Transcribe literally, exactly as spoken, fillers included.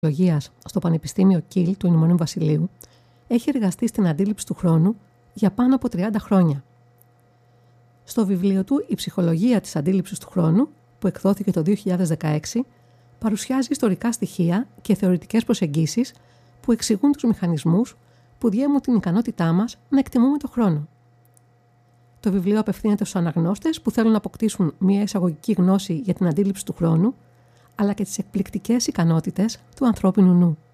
ψυχολογίας στο Πανεπιστήμιο Κιλ του Ηνωμένου Βασιλείου, έχει εργαστεί στην αντίληψη του χρόνου για πάνω από τριάντα χρόνια. Στο βιβλίο του «Η ψυχολογία της αντίληψης του χρόνου», που εκδόθηκε το δύο χιλιάδες δεκαέξι, παρουσιάζει ιστορικά στοιχεία και θεωρητικές προσεγγίσεις που εξηγούν τους μηχανισμούς που διέμουν την ικανότητά μας να εκτιμούμε το χρόνο. Το βιβλίο απευθύνεται στους αναγνώστες που θέλουν να αποκτήσουν μια εισαγωγική γνώση για την αντίληψη του χρόνου, αλλά και τις εκπληκτικές ικανότητες του ανθρώπινου νου.